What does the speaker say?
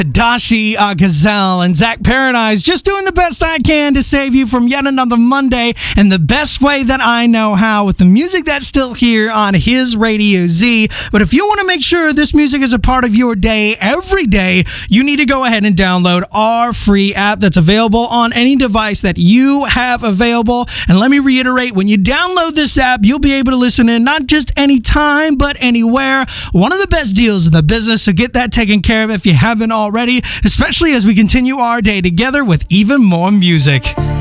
Dashi Gazelle and Zach Paradise, just doing the best I can to save you from yet another Monday in the best way that I know how, with the music that's still here on his Radio Z. But if you want to make sure this music is a part of your day every day, you need to go ahead and download our free app that's available on any device that you have available. And let me reiterate, when you download this app, you'll be able to listen in not just anytime, but anywhere. One of the best deals in the business, so get that taken care of if you haven't already, especially as we continue our day together with even more music.